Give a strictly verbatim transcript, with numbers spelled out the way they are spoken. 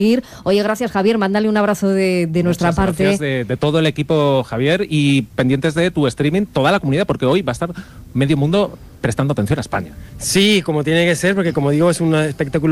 Oye, gracias, Javier, mándale un abrazo de, de nuestra Muchas parte. Gracias de, de todo el equipo, Javier, y pendientes de tu streaming, toda la comunidad, porque hoy va a estar medio mundo prestando atención a España. Sí, como tiene que ser, porque como digo, es un espectáculo